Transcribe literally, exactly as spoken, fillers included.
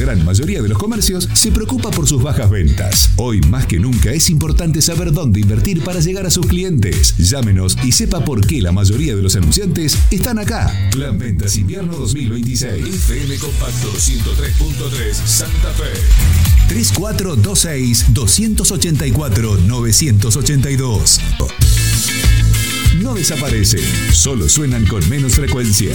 gran mayoría de los comercios se preocupa por sus bajas ventas. Hoy más que nunca es importante saber dónde invertir para llegar a sus clientes. Llámenos y sepa por qué la mayoría de los anunciantes están acá. Plan Ventas Invierno dos mil veintiséis. F M Compacto ciento tres punto tres Santa Fe. tres cuatro dos seis, dos ocho cuatro, nueve ocho dos. No desaparecen, solo suenan con menos frecuencia.